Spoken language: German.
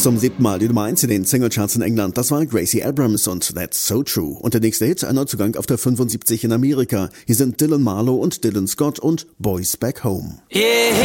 zum 7. Mal die Nummer 1 in den Singlecharts in England. Das war Gracie Abrams und That's So True. Und der nächste Hit, ein Neuzugang auf der 75 in Amerika. Hier sind Dylan Marlowe und Dylan Scott und Boys Back Home. Yeah.